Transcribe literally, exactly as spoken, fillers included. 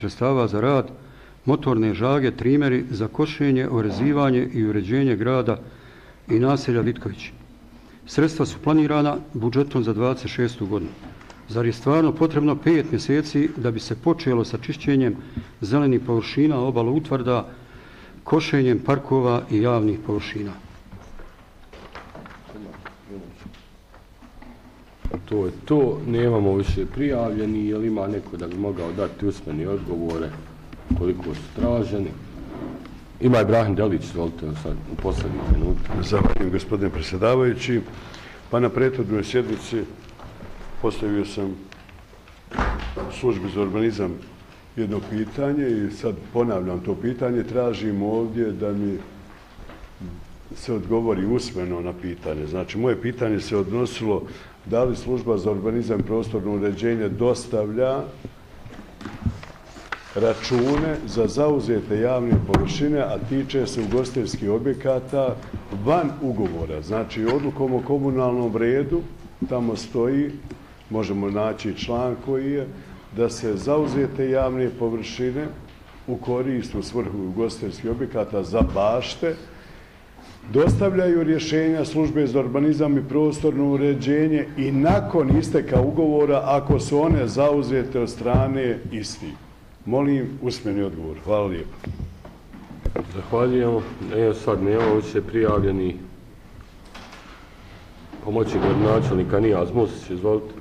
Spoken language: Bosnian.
sredstava za rad, motorne žage, trimeri za košenje, orezivanje i uređenje grada i naselja Vitković. Sredstva su planirana budžetom za dvadeset šestu godinu. Zar je stvarno potrebno pet mjeseci da bi se počelo sa čišćenjem zelenih površina, obala utvrda, košenjem parkova i javnih površina? To je to, nemamo više prijavljeni, jel ima neko da bi mogao dati usmeni odgovore koliko su traženi. Ima Ibrahim Delić, izvolite sad u poslednjih minuta. Zahvaljujem, gospodine predsjedavajući. Pa na prethodnoj sjednici postavio sam službi za urbanizam jedno pitanje i sad ponavljam to pitanje. Tražim ovdje da mi se odgovori usmeno na pitanje. Znači, moje pitanje se odnosilo da li služba za urbanizam i prostorno uređenje dostavlja račune za zauzete javne površine, a tiče se ugostiteljskih objekata van ugovora. Znači, odlukom o komunalnom redu tamo stoji, možemo naći član koji je, da se zauzete javne površine u korist u svrhu ugostiteljskih objekata za bašte dostavljaju rješenja službe za urbanizam i prostorno uređenje i nakon isteka ugovora ako su one zauzete od strane istih. Molim usmeni odgovor. Hvala lijepo. Zahvaljujemo. Evo sad nemamo više prijavljeni pomoćnik gradonačelnika Nijaz Musić, izvolite.